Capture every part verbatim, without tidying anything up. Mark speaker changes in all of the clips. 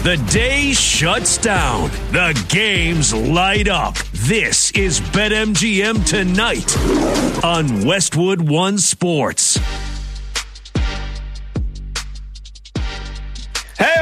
Speaker 1: The day shuts down. The games light up. This is BetMGM Tonight on Westwood One Sports.
Speaker 2: Hey,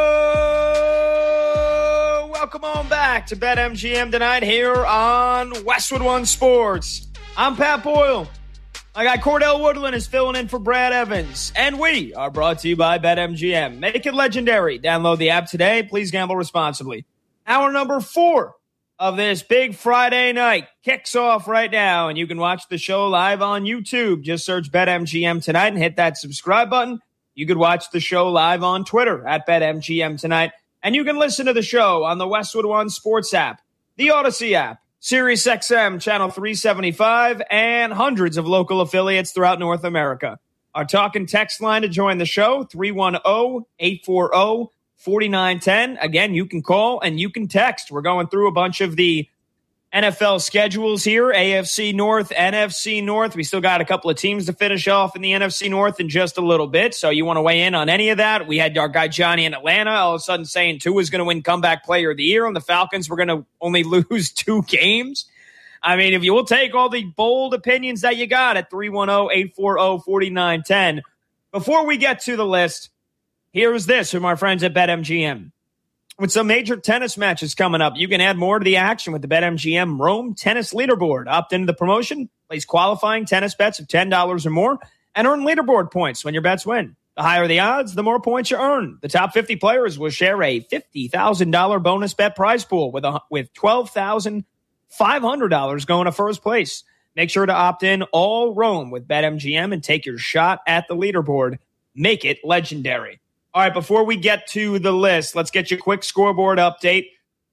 Speaker 2: welcome on back to BetMGM Tonight here on Westwood One Sports. I'm Pat Boyle. I got Cordell Woodland is filling in for Brad Evans. And we are brought to you by BetMGM. Make it legendary. Download the app today. Please gamble responsibly. Hour number four of this big Friday night kicks off right now. And you can watch the show live on YouTube. Just search BetMGM Tonight and hit that subscribe button. You could watch the show live on Twitter at BetMGM Tonight. And you can listen to the show on the Westwood One Sports app, the Odyssey app, Sirius X M Channel three seventy-five, and hundreds of local affiliates throughout North America. Our talk and text line to join the show, three one zero, eight four zero, four nine one zero. Again, you can call and you can text. We're going through a bunch of the N F L schedules here, A F C North, N F C North. We still got a couple of teams to finish off in the N F C North in just a little bit. So you want to weigh in on any of that? We had our guy Johnny in Atlanta all of a sudden saying Tua is going to win comeback player of the year, and the Falcons were going to only lose two games. I mean, if you will take all the bold opinions that you got at three one zero, eight four zero, four nine one zero. Before we get to the list, here's this from our friends at BetMGM. With some major tennis matches coming up, you can add more to the action with the BetMGM Rome Tennis Leaderboard. Opt into the promotion, place qualifying tennis bets of ten dollars or more, and earn leaderboard points when your bets win. The higher the odds, the more points you earn. The top fifty players will share a fifty thousand dollars bonus bet prize pool with a, with twelve thousand five hundred dollars going to first place. Make sure to opt in all Rome with BetMGM and take your shot at the leaderboard. Make it legendary. All right, before we get to the list, let's get you a quick scoreboard update.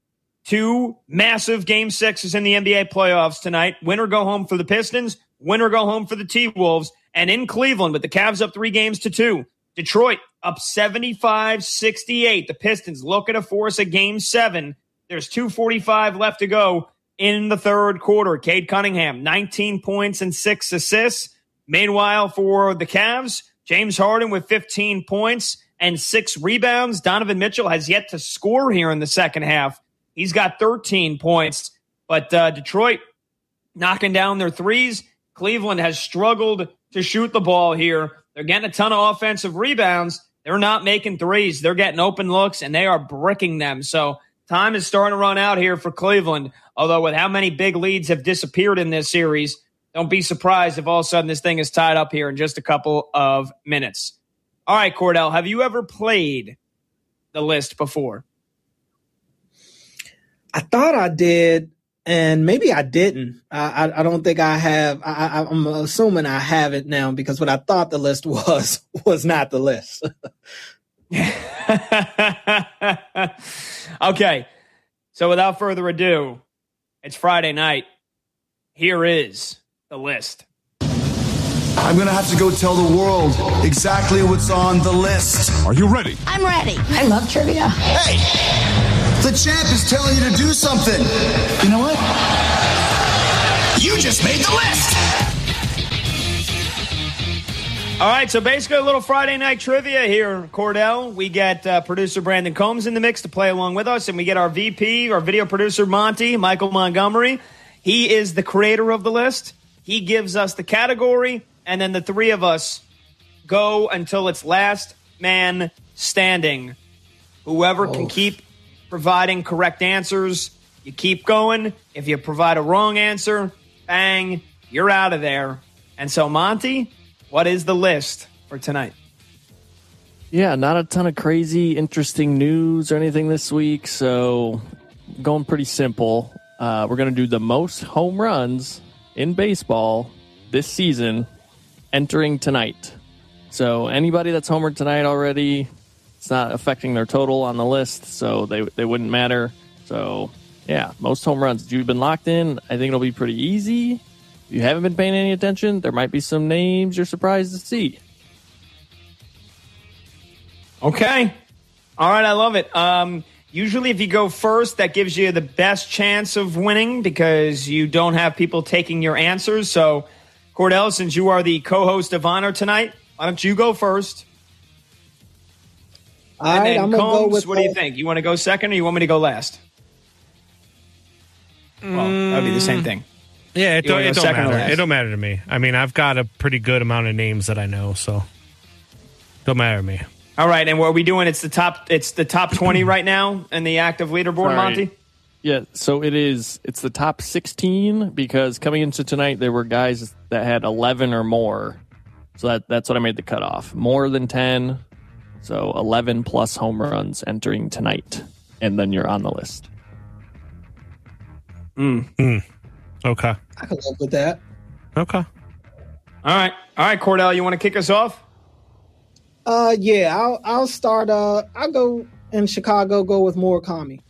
Speaker 2: Two massive game sixes in the N B A playoffs tonight. Winner go home for the Pistons. Winner go home for the T-Wolves. And in Cleveland, with the Cavs up three games to two. Detroit up seventy-five sixty-eight. The Pistons looking to force a game seven. There's two forty-five left to go in the third quarter. Cade Cunningham, nineteen points and six assists. Meanwhile, for the Cavs, James Harden with fifteen points and six rebounds. Donovan Mitchell has yet to score here in the second half. He's got thirteen points. But uh, Detroit knocking down their threes. Cleveland has struggled to shoot the ball here. They're getting a ton of offensive rebounds. They're not making threes. They're getting open looks, and they are bricking them. So time is starting to run out here for Cleveland. Although with how many big leads have disappeared in this series, don't be surprised if all of a sudden this thing is tied up here in just a couple of minutes. All right, Cordell, have you ever played the list before?
Speaker 3: I thought I did, and maybe I didn't. I, I, I don't think I have. I, I'm assuming I haven't now because what I thought the list was was not the list.
Speaker 2: Okay, so without further ado, it's Friday night. Here is the list.
Speaker 4: I'm going to have to go tell the world exactly what's on the list.
Speaker 1: Are you ready?
Speaker 5: I'm ready. I love trivia.
Speaker 4: Hey, the champ is telling you to do something. You know what? You just made the list.
Speaker 2: All right, so basically a little Friday night trivia here, Cordell. We get uh, producer Brandon Combs in the mix to play along with us, and we get our V P, our video producer, Monty, Michael Montgomery. He is the creator of the list. He gives us the category, and then the three of us go until it's last man standing. Whoever oh. can keep providing correct answers, you keep going. If you provide a wrong answer, bang, you're out of there. And so, Monty, what is the list for tonight?
Speaker 6: Yeah, not a ton of crazy, interesting news or anything this week, so going pretty simple. Uh, we're going to do the most home runs in baseball this season entering tonight. So anybody that's homered tonight already, it's not affecting their total on the list, so they they wouldn't matter. So, yeah, most home runs. If you've been locked in, I think it'll be pretty easy. If you haven't been paying any attention, there might be some names you're surprised to see.
Speaker 2: Okay. All right, I love it. Um, usually if you go first, that gives you the best chance of winning because you don't have people taking your answers. So, Cordell, since you are the co-host of honor tonight, why don't you go first?
Speaker 3: All
Speaker 2: and
Speaker 3: right,
Speaker 2: then
Speaker 3: I'm gonna
Speaker 2: Combs,
Speaker 3: go with.
Speaker 2: what do you
Speaker 3: uh,
Speaker 2: think? You want to go second or you want me to go last? Well, that would be the same thing.
Speaker 7: Yeah, it,
Speaker 2: You
Speaker 7: don't,
Speaker 2: wanna
Speaker 7: it
Speaker 2: go
Speaker 7: don't
Speaker 2: second or
Speaker 7: matter.
Speaker 2: last?
Speaker 7: It don't matter to me. I mean, I've got a pretty good amount of names that I know, so don't matter to me.
Speaker 2: All right, and what are we doing? It's the top. It's the top twenty right now in the active leaderboard,
Speaker 6: Sorry.
Speaker 2: Monty.
Speaker 6: Yeah, so it is. It's the top sixteen because coming into tonight, there were guys that had eleven or more. So that that's what I made the cutoff. More than ten, so eleven plus home runs entering tonight, and then you're on the list.
Speaker 7: Mm. Okay.
Speaker 3: I can live with that.
Speaker 7: Okay.
Speaker 2: All right, all right, Cordell, you want to kick us off?
Speaker 3: Uh, yeah, I'll I'll start. Uh, I'll go in Chicago. Go with Murakami.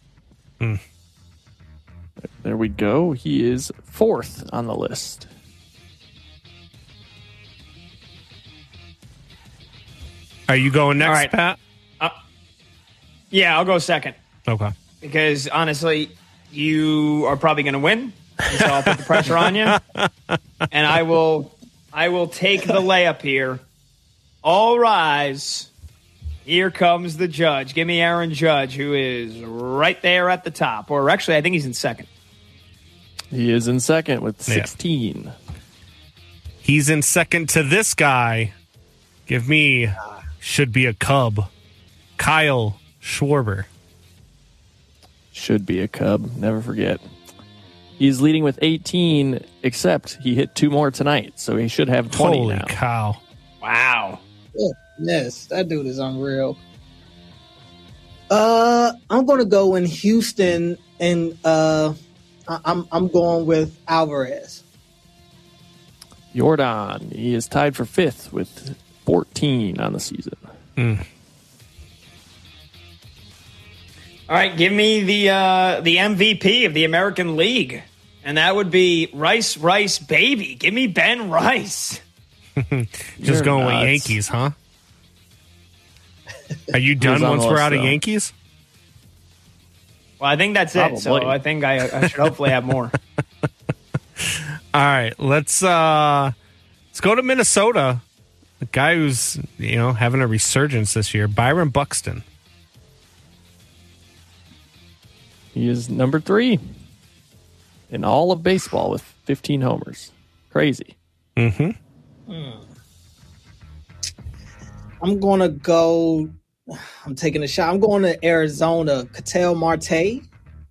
Speaker 6: There we go. He is fourth on the list.
Speaker 7: Are you going next,
Speaker 2: All right.
Speaker 7: Pat?
Speaker 2: Yeah, I'll go second
Speaker 7: Okay.
Speaker 2: because honestly, you are probably going to win, so I'll put the pressure on you, and I will. I will take the layup here. All rise. Here comes the judge. Give me Aaron Judge, who is right there at the top. Or actually, I think he's in second.
Speaker 6: He is in second with
Speaker 7: Yeah.
Speaker 6: sixteen.
Speaker 7: He's in second to this guy. Give me, should be a Cub, Kyle Schwarber.
Speaker 6: Should be a Cub. Never forget. He's leading with eighteen, except he hit two more tonight, so he should have twenty
Speaker 7: Holy
Speaker 6: now.
Speaker 7: cow.
Speaker 2: Wow.
Speaker 3: Yes, that dude is unreal. Uh, I'm gonna go in Houston, and uh, I- I'm I'm going with Alvarez.
Speaker 6: Jordan, he is tied for fifth with fourteen on the season.
Speaker 7: Mm.
Speaker 2: All right, give me the uh, the M V P of the American League, and that would be Rice Rice Baby. Give me Ben Rice.
Speaker 7: Just
Speaker 6: You're
Speaker 7: going with
Speaker 6: nuts.
Speaker 7: Yankees, huh? Are you done
Speaker 6: on
Speaker 7: once
Speaker 6: the
Speaker 7: we're
Speaker 6: list,
Speaker 7: out of
Speaker 6: though?
Speaker 7: Yankees?
Speaker 2: Well, I think that's it. So
Speaker 6: Probably.
Speaker 2: I think I, I should hopefully have more.
Speaker 7: All right, let's uh let's go to Minnesota. The guy who's, you know, having a resurgence this year, Byron Buxton.
Speaker 6: He is number three in all of baseball with fifteen homers. Crazy.
Speaker 7: Mm-hmm.
Speaker 3: I'm gonna go. I'm taking a shot. I'm going to Arizona. Ketel Marte.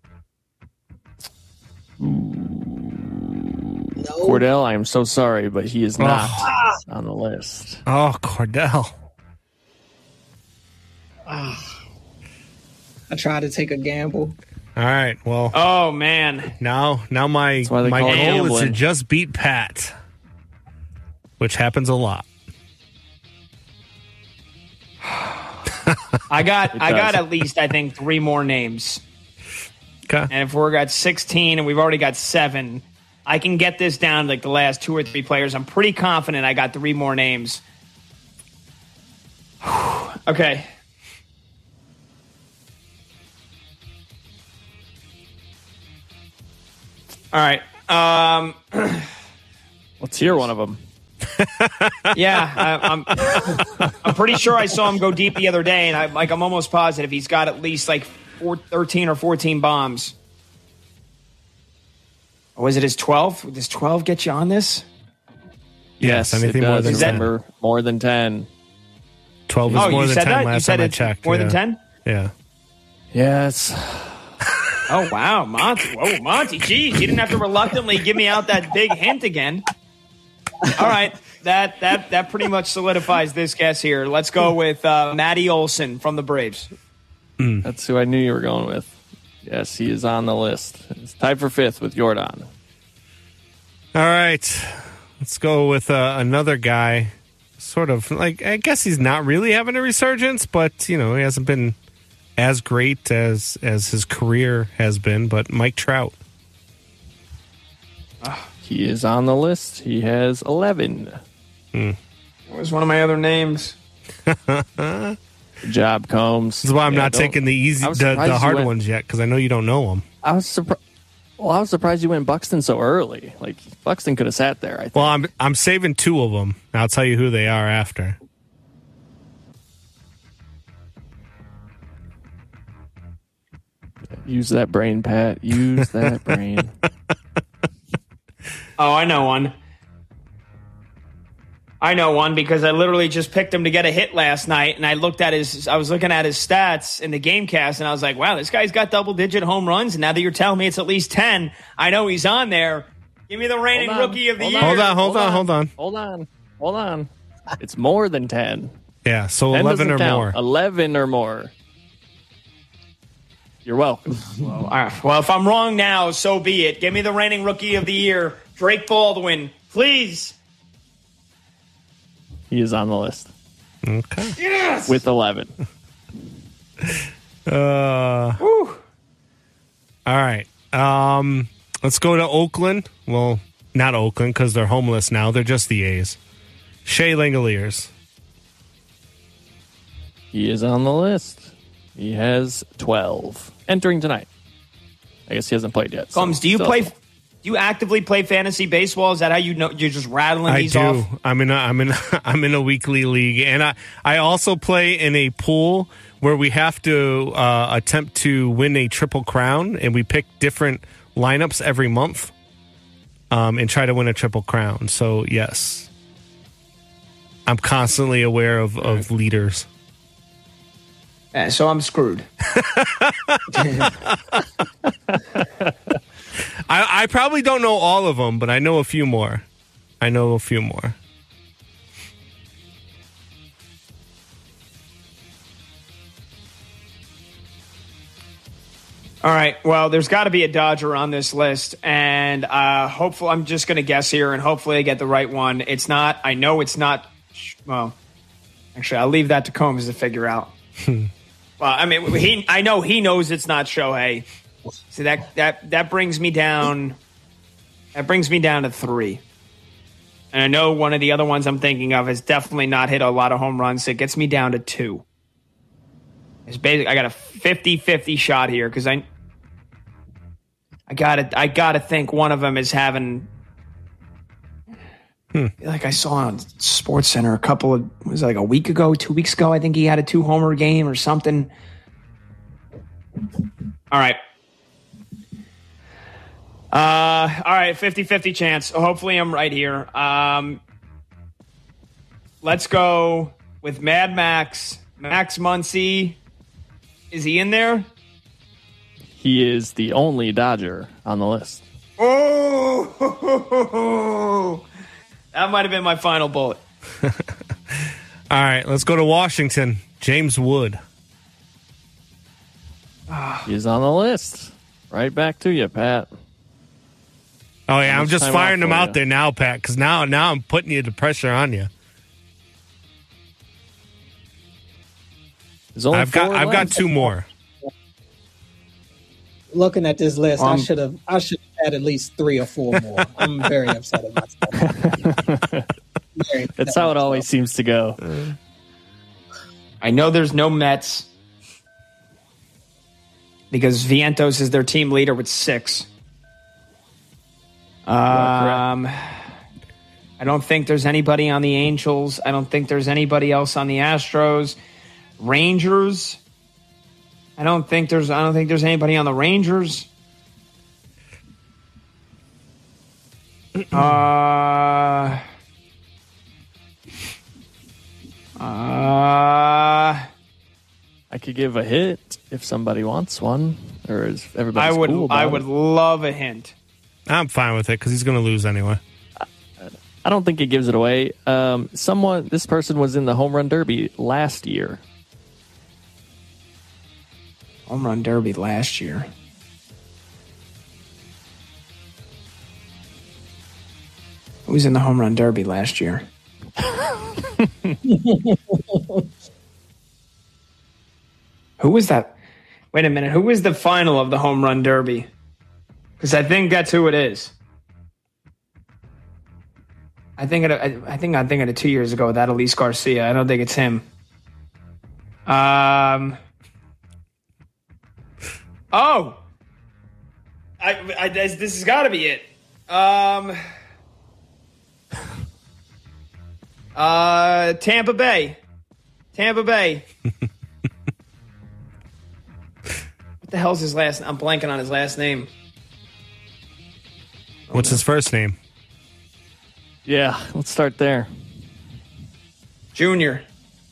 Speaker 3: No.
Speaker 6: Cordell, I am so sorry, but he is not
Speaker 7: Oh.
Speaker 6: on the list.
Speaker 7: Oh, Cordell.
Speaker 3: I tried to take a gamble.
Speaker 7: All right, well,
Speaker 2: Oh man,
Speaker 7: now now my
Speaker 6: why they
Speaker 7: my
Speaker 6: call
Speaker 7: goal
Speaker 6: it
Speaker 7: is to
Speaker 6: gambling.
Speaker 7: just beat Pat, which happens a lot.
Speaker 2: I got
Speaker 6: It
Speaker 2: I got
Speaker 6: does.
Speaker 2: at least I think three more names,
Speaker 7: Okay.
Speaker 2: and if we're at sixteen and we've already got seven, I can get this down to like the last two or three players. I'm pretty confident I got three more names. Okay. All right. Um,
Speaker 6: Let's hear one of them.
Speaker 2: yeah, I, I'm. I'm pretty sure I saw him go deep the other day, and I like. I'm almost positive he's got at least like four, thirteen or fourteen bombs. Or was it his twelve? Does twelve get you on this?
Speaker 7: Yes, anything
Speaker 6: it
Speaker 7: more
Speaker 6: does.
Speaker 7: than
Speaker 2: Is that-
Speaker 7: ten.
Speaker 6: Remember, more than ten.
Speaker 7: twelve is
Speaker 2: Oh,
Speaker 7: more
Speaker 2: you
Speaker 7: than
Speaker 2: said
Speaker 7: ten
Speaker 2: that? You
Speaker 7: last
Speaker 2: said
Speaker 7: time I
Speaker 2: it's
Speaker 7: checked.
Speaker 2: more
Speaker 7: yeah.
Speaker 2: than ten?
Speaker 7: Yeah.
Speaker 6: Yes.
Speaker 2: Oh wow, Monty! Whoa, Monty! Geez, you didn't have to reluctantly give me out that big hint again. All right, that that that pretty much solidifies this guess here. Let's go with uh, Matty Olson from the Braves.
Speaker 6: That's who I knew you were going with. Yes, he is on the list. He's tied for fifth with Jordan.
Speaker 7: All right, let's go with uh, another guy. Sort of like, I guess he's not really having a resurgence, but you know he hasn't been as great as as his career has been. But Mike Trout.
Speaker 6: He is on the list. He has eleven.
Speaker 2: What was one of my other names?
Speaker 6: Good job, Combs.
Speaker 7: This is why I'm
Speaker 6: Yeah,
Speaker 7: not
Speaker 6: don't-
Speaker 7: taking the easy,
Speaker 6: I was
Speaker 7: the,
Speaker 6: surprised
Speaker 7: the
Speaker 6: you
Speaker 7: hard
Speaker 6: went-
Speaker 7: ones yet because I know you don't know them.
Speaker 6: I was surprised. Well, I was surprised you went Buxton so early. Like Buxton could have sat there. I think.
Speaker 7: Well, I'm I'm saving two of them. I'll tell you who they are after.
Speaker 6: Use that brain, Pat. Use that brain.
Speaker 2: Oh, I know one. I know one because I literally just picked him to get a hit last night, and I looked at his. I was looking at his stats in the GameCast, and I was like, "Wow, this guy's got double-digit home runs." And now that you're telling me it's at least ten, I know he's on there. Give me the reigning rookie of the
Speaker 6: hold
Speaker 2: year.
Speaker 6: On,
Speaker 7: hold on, hold on, hold on,
Speaker 6: hold on, hold on. It's more than ten.
Speaker 7: Yeah, so
Speaker 6: ten
Speaker 7: eleven or
Speaker 6: count.
Speaker 7: more.
Speaker 6: Eleven or more. You're welcome.
Speaker 2: Well, all right. Well, if I'm wrong now, so be it. Give me the reigning rookie of the year, Drake Baldwin, please.
Speaker 6: He is on the list.
Speaker 7: Okay.
Speaker 2: Yes.
Speaker 6: With eleven.
Speaker 7: Uh,
Speaker 2: Whew.
Speaker 7: all right. Um, let's go to Oakland. Well, not Oakland because they're homeless now. They're just the A's. Shea Langoliers.
Speaker 6: He is on the list. He has twelve. Entering tonight. I guess he hasn't played yet. So
Speaker 2: Combs, do you play? Do you actively play fantasy baseball? Is that how you know you're just rattling
Speaker 7: I
Speaker 2: these
Speaker 7: do.
Speaker 2: off?
Speaker 7: I'm in. A, I'm in. I'm in a weekly league, and I I also play in a pool where we have to uh, attempt to win a triple crown, and we pick different lineups every month, um, and try to win a triple crown. So yes, I'm constantly aware of, of leaders.
Speaker 2: Yeah, so I'm screwed.
Speaker 7: I, I probably don't know all of them, but I know a few more. I know a few more.
Speaker 2: All right. Well, there's got to be a Dodger on this list, and uh, hopefully, I'm just going to guess here, and hopefully, I get the right one. It's not. I know it's not. Well, actually, I'll leave that to Combs to figure out. Well, I mean, he. I know he knows it's not Shohei. So that that that brings me down. That brings me down to three. And I know one of the other ones I'm thinking of has definitely not hit a lot of home runs. So it gets me down to two. It's basically I got a fifty-fifty shot here because I. I gotta. I gotta think one of them is having.
Speaker 7: Hmm.
Speaker 2: Like I saw on Sports Center a couple of was it like a week ago, two weeks ago. I think he had a two homer game or something. All right. Uh, all right, fifty-fifty chance. Hopefully I'm right here. Um, let's go with Mad Max. Max Muncy. Is he in there?
Speaker 6: He is the only Dodger on the list.
Speaker 2: Oh, that might have been my final bullet.
Speaker 7: All right, let's go to Washington. James Wood.
Speaker 6: He's on the list. Right back to you, Pat.
Speaker 7: Oh yeah,
Speaker 6: How
Speaker 7: I'm
Speaker 6: much
Speaker 7: just
Speaker 6: time
Speaker 7: firing
Speaker 6: off
Speaker 7: them
Speaker 6: for
Speaker 7: out
Speaker 6: you?
Speaker 7: there now, Pat, because now now I'm putting you the pressure on you.
Speaker 6: There's only
Speaker 7: I've got
Speaker 6: four
Speaker 7: I've got
Speaker 6: left.
Speaker 7: two more.
Speaker 3: Looking at this list, I
Speaker 2: Um,
Speaker 3: should have I should have had at least three or four more. I'm very upset at myself. Very upset
Speaker 6: That's how
Speaker 3: at
Speaker 6: it always
Speaker 3: myself.
Speaker 6: seems to go.
Speaker 2: I know there's no Mets because Vientos is their team leader with six. Um, I don't think there's anybody on the Angels. I don't think there's anybody else on the Astros. Rangers. I don't think there's. I don't think there's anybody on the Rangers. Uh. Uh.
Speaker 6: I could give a hit if somebody wants one, or is everybody?
Speaker 2: I would.
Speaker 6: Cool about
Speaker 2: I
Speaker 6: it?
Speaker 2: would love a hint.
Speaker 7: I'm fine with it because he's going to lose anyway.
Speaker 6: I don't think it gives it away. Um, someone, this person was in the home run derby last year.
Speaker 2: Home run derby last year. Who was in the home run derby last year? Who was that? Wait a minute. Who was the final of the home run derby? Because I think that's who it is. I think it, I, I think I'm thinking of two years ago with that Elise Garcia. I don't think it's him. Um. Oh, I, I this, this has got to be it. Um. Uh, Tampa Bay. Tampa Bay. What What the hell's his last? I'm blanking on his last name.
Speaker 7: What's his first name?
Speaker 6: Yeah, let's start there.
Speaker 2: Junior.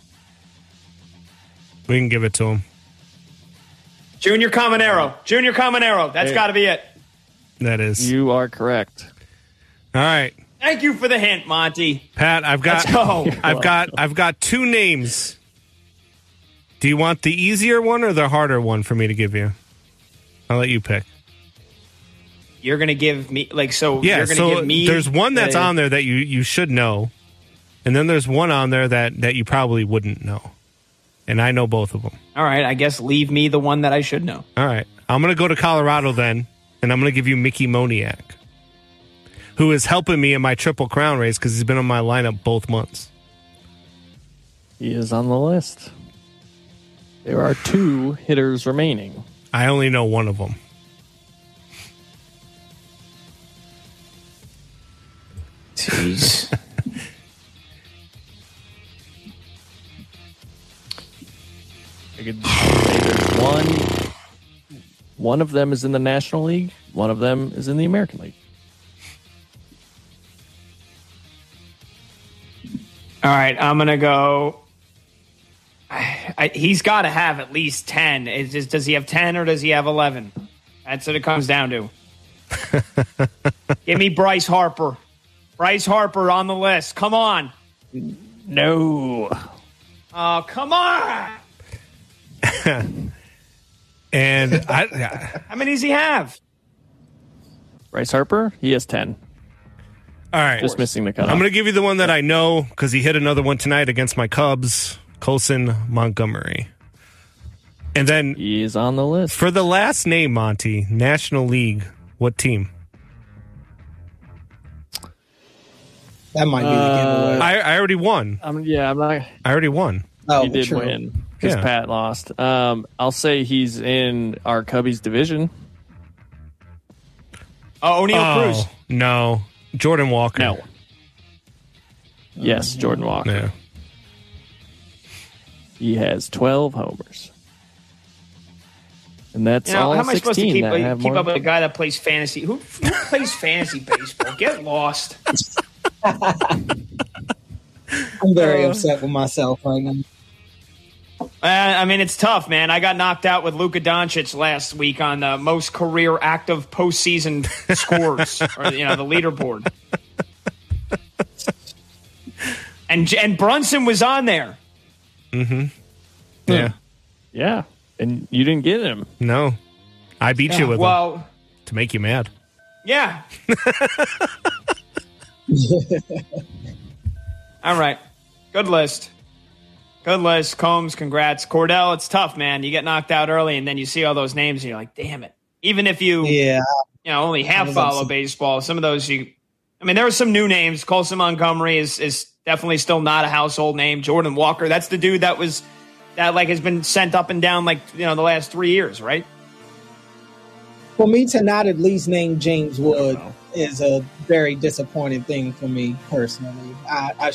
Speaker 7: We can give it to him.
Speaker 2: Junior Caminero. Junior Caminero. That's
Speaker 6: Hey.
Speaker 2: got to be it.
Speaker 7: That is.
Speaker 6: You are correct.
Speaker 7: All right.
Speaker 2: Thank you for the hint, Monty.
Speaker 7: Pat, I've got
Speaker 2: Let's go.
Speaker 7: I've got I've got two names. Do you want the easier one or the harder one for me to give you? I'll let you pick.
Speaker 2: You're going to give me, like, so
Speaker 7: Yeah,
Speaker 2: you're going to
Speaker 7: so
Speaker 2: give me.
Speaker 7: there's one that's
Speaker 2: the-
Speaker 7: on there that you, you should know, and then there's one on there that, that you probably wouldn't know. And I know both of them.
Speaker 2: All right, I guess leave me the one that I should know.
Speaker 7: All right. I'm going to go to Colorado then, and I'm going to give you Mickey Moniak, who is helping me in my Triple Crown race because he's been on my lineup both months.
Speaker 6: He is on the list. There are two hitters remaining.
Speaker 7: I only know one of them.
Speaker 2: Jeez.
Speaker 6: I could say there's one. One of them is in the National League. One of them is in the American League.
Speaker 2: All right, I'm going to go. I, I, he's got to have at least ten. It's just, does he have ten or does he have eleven? That's what it comes down to. Give me Bryce Harper. Bryce Harper on the list. Come on.
Speaker 6: No.
Speaker 2: Oh, come on.
Speaker 7: And I,
Speaker 2: How many does he have?
Speaker 6: Bryce Harper, he has ten.
Speaker 7: all right.
Speaker 6: Just missing the cutoff.
Speaker 7: I'm going to give you the one that I know because he hit another one tonight against my Cubs, Colson Montgomery. And then
Speaker 6: He is on the list.
Speaker 7: for the last name, Monty, National League, what team?
Speaker 3: That might be the giveaway.
Speaker 7: I, I already won.
Speaker 6: Um, yeah, I'm not.
Speaker 7: I already won.
Speaker 3: oh,
Speaker 6: He did
Speaker 3: true.
Speaker 6: win because
Speaker 7: Yeah.
Speaker 6: Pat lost. Um, I'll say he's in our Cubbies division.
Speaker 2: Oh, O'Neal Cruz.
Speaker 7: Oh, no. Jordan Walker.
Speaker 6: No. Yes, Jordan Walker.
Speaker 7: Yeah.
Speaker 6: He has twelve homers. And that's
Speaker 2: You know,
Speaker 6: all
Speaker 2: how am I supposed to
Speaker 6: sixteen
Speaker 2: keep,
Speaker 6: that
Speaker 2: like,
Speaker 6: have
Speaker 2: keep
Speaker 6: more.
Speaker 2: up with a guy that plays fantasy? Who, who plays fantasy baseball? Get lost.
Speaker 3: I'm very upset with myself right now.
Speaker 2: Uh, I mean, it's tough, man. I got knocked out with Luka Doncic last week on the most career active postseason scores, or you know, the leaderboard. And and Brunson was on there.
Speaker 7: Yeah.
Speaker 6: Yeah, and you didn't get him.
Speaker 7: No. I beat you with him
Speaker 2: Well,
Speaker 7: to make you mad.
Speaker 2: yeah. All right. Good list. Good list. Combs, congrats. Cordell, it's tough, man. You get knocked out early, and then you see all those names, and you're like, damn it. Even if you,
Speaker 3: Yeah.
Speaker 2: you know, only half
Speaker 3: was
Speaker 2: follow
Speaker 3: upset.
Speaker 2: baseball, some of those you, I mean, there are some new names. Colson Montgomery is is definitely still not a household name. Jordan Walker, that's the dude that was, that like has been sent up and down like, you know, the last three years, right?
Speaker 3: For me to not at least name James Wood is a very disappointing thing for me personally. I, I